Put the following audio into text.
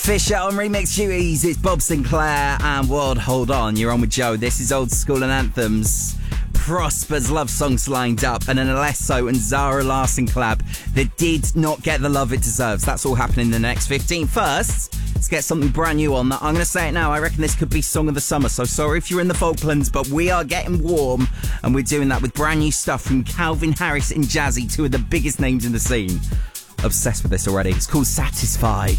Fisher on Remix Duties, it's Bob Sinclair and World Hold On. You're on with Joe. This is Old School and Anthems. Prosper's love songs lined up, and an Alesso and Zara Larsson collab that did not get the love it deserves. That's all happening in the next 15. First, let's get something brand new on that. I'm going to say it now. I reckon this could be Song of the Summer. So sorry if you're in the Falklands, but we are getting warm, and we're doing that with brand new stuff from Calvin Harris and Jazzy, two of the biggest names in the scene. Obsessed with this already. It's called Satisfy.